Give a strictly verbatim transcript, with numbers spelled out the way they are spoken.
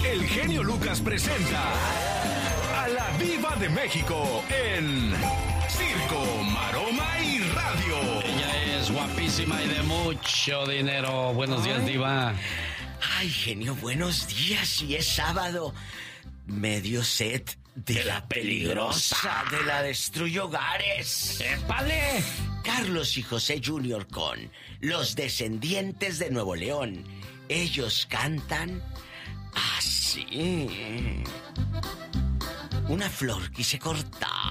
el genio Lucas presenta a la Diva de México en Circo, Maroma y Radio. Ella es guapísima y de mucho dinero. Buenos días, Diva. Ay, genio, buenos días. Y es sábado. Medio set de la peligrosa, de la destruye hogares. ¡Épale! Carlos y José junior con Los Descendientes de Nuevo León. Ellos cantan así. Una flor quise cortar